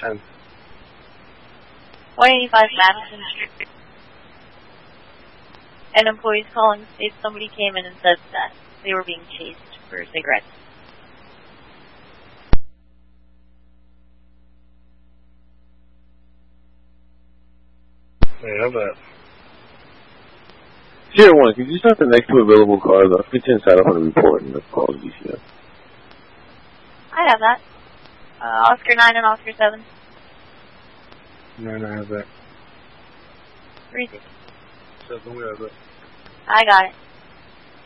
10. 185 Madison Street. An employee's calling states somebody came in and said that they were being chased for cigarettes. I have that. Sierra 1, could you start the next two available cars? I'll fit you inside up on the report and let's call DCF. I have that. Oscar 9 and Oscar 7. 9, I have that. 3 6. 7, we have that. I got it.